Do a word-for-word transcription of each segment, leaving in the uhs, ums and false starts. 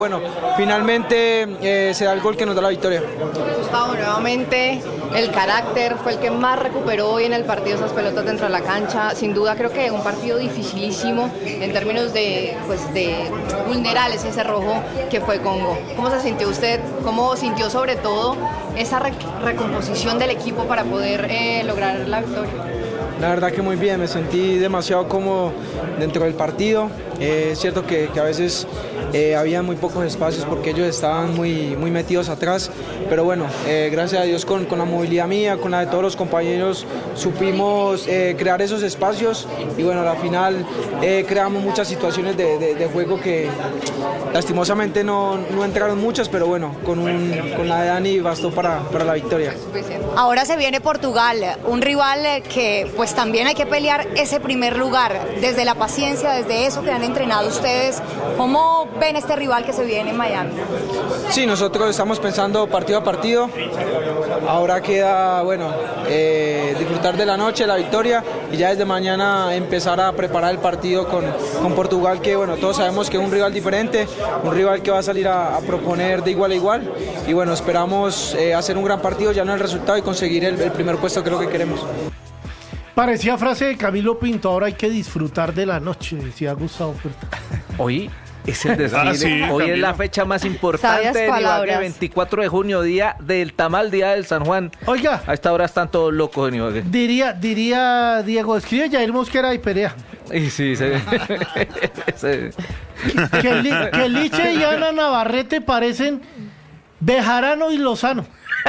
Bueno, finalmente eh, se da el gol que nos da la victoria. Gustavo, nuevamente el carácter fue el que más recuperó hoy en el partido, esas pelotas dentro de la cancha. Sin duda creo que un partido dificilísimo en términos de, pues, de vulnerar ese cerrojo que fue Congo. ¿Cómo se sintió usted? ¿Cómo sintió sobre todo esa re recomposición del equipo para poder eh, lograr la victoria? La verdad que muy bien, me sentí demasiado cómodo dentro del partido. Eh, es cierto que, que a veces eh, había muy pocos espacios porque ellos estaban muy, muy metidos atrás, pero bueno, eh, gracias a Dios con, con la movilidad mía, con la de todos los compañeros, supimos eh, crear esos espacios y bueno, al final eh, creamos muchas situaciones de, de, de juego que lastimosamente no, no entraron muchas, pero bueno, con, un, con la de Dani bastó para, para la victoria. Ahora se viene Portugal, un rival que pues también hay que pelear ese primer lugar, desde la paciencia, desde eso que han entrenado ustedes. ¿Cómo ven este rival que se viene en Miami? Sí, nosotros estamos pensando partido a partido. Ahora queda, bueno, eh, disfrutar de la noche, la victoria, y ya desde mañana empezar a preparar el partido con, con Portugal, que bueno, todos sabemos que es un rival diferente, un rival que va a salir a, a proponer de igual a igual, y bueno, esperamos eh, hacer un gran partido, ya no el resultado, y conseguir el, el primer puesto que es lo que queremos. Parecía frase de Camilo Pinto, ahora hay que disfrutar de la noche, decía Gustavo Puerta. Hoy es el desfile, ah, sí, hoy Camilo. Es la fecha más importante de Ibagué, veinticuatro de junio, día del tamal, día del San Juan. Oiga, a esta hora están todos locos en Ibagué. Diría, diría Diego, escribe Yair Mosquera y Perea. Y sí, se se... Que, li, que Liche y Ana Navarrete parecen Bejarano y Lozano.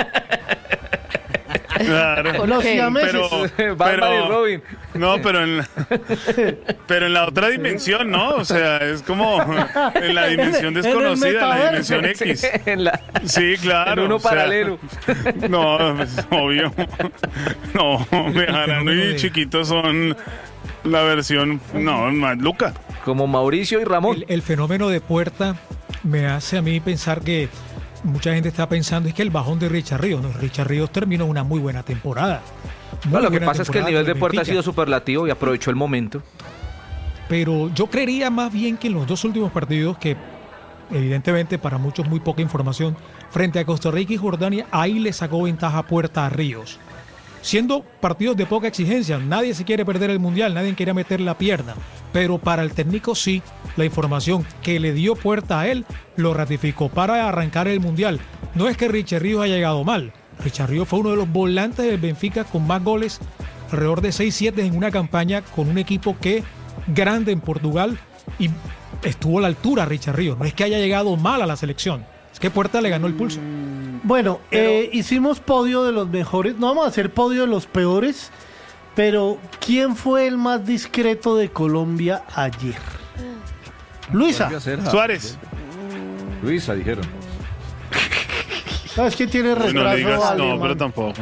Claro, los siameses. pero, Batman y pero Robin. no, pero en la, pero en la otra dimensión, ¿no? O sea, es como en la dimensión desconocida, en la dimensión X. En la, sí, claro. en uno o sea, paralelo. No, pues, obvio. No, Bejarano y Chiquito son la versión, no, más Luca. Como Mauricio y Ramón. El, el fenómeno de Puerta me hace a mí pensar que mucha gente está pensando es que el bajón de Richard Ríos, no, Richard Ríos terminó una muy buena temporada. Muy No, lo que buena pasa es que el nivel de Puerta ha sido superlativo y aprovechó el momento. Pero yo creería más bien que en los dos últimos partidos, que evidentemente para muchos muy poca información, frente a Costa Rica y Jordania, ahí le sacó ventaja a Puerta a Ríos. Siendo partidos de poca exigencia, nadie se quiere perder el Mundial, nadie quiere meter la pierna, pero para el técnico sí, la información que le dio Puerta a él lo ratificó para arrancar el Mundial. No es que Richard Ríos haya llegado mal, Richard Ríos fue uno de los volantes del Benfica con más goles, alrededor de seis siete en una campaña con un equipo que grande en Portugal, y estuvo a la altura Richard Ríos, no es que haya llegado mal a la selección, es que Puerta le ganó el pulso. Bueno, pero, eh, hicimos podio de los mejores, no vamos a hacer podio de los peores, pero ¿quién fue el más discreto de Colombia ayer? Luisa. Suárez. Luisa, dijeron. ¿Sabes quién tiene retraso? No digas, vale, no, man. pero tampoco.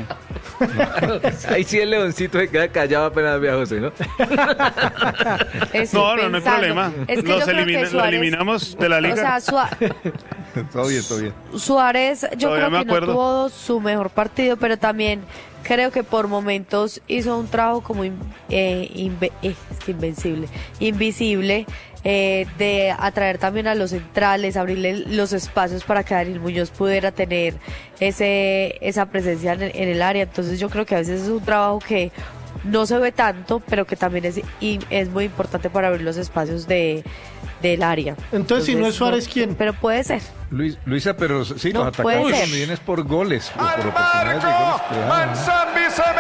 Ahí sí el leoncito se queda callado apenas ve a José, ¿no? No, no, no hay problema. Es que Los yo creo elimina, que lo Suárez, eliminamos de la liga. O sea, Suá- Todo bien, todo bien. Suárez, yo Todavía creo me que no acuerdo. tuvo su mejor partido, pero también creo que por momentos hizo un trabajo como in- eh, inve- eh, es que invencible, invisible, eh, de atraer también a los centrales, abrirle los espacios para que Daniel Muñoz pudiera tener ese esa presencia en, en el área. Entonces yo creo que a veces es un trabajo que no se ve tanto, pero que también es, y es muy importante para abrir los espacios de del área. Entonces, Entonces si no es Suárez, no, ¿quién? Pero puede ser. Luis, Luisa, pero sí, No, los puede atacamos ser. también es por goles, por, por oportunidades de goles creadas, ¿no?